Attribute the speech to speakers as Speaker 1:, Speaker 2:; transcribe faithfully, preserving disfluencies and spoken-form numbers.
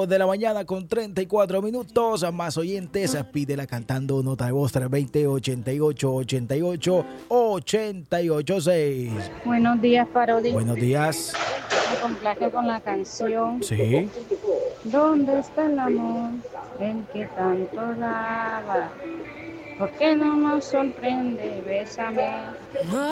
Speaker 1: ocho de la mañana con treinta y cuatro minutos. Más oyentes, pídela cantando nota de voz tres dos cero, ochenta y ocho, ochenta y ocho, ochenta y ocho seis.
Speaker 2: Buenos días, Parodi.
Speaker 1: Buenos días.
Speaker 2: Me complace con la canción.
Speaker 1: Sí.
Speaker 2: ¿Dónde está el amor? El que tanto daba. ¿Por qué no nos sorprende? Bésame.